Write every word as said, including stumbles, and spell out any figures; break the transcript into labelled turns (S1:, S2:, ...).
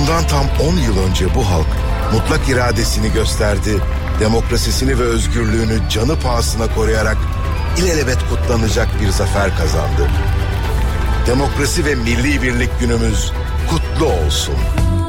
S1: Bundan tam on yıl önce bu halk mutlak iradesini gösterdi, demokrasisini ve özgürlüğünü canı pahasına koruyarak ilelebet kutlanacak bir zafer kazandı. Demokrasi ve Milli Birlik Günümüz kutlu olsun.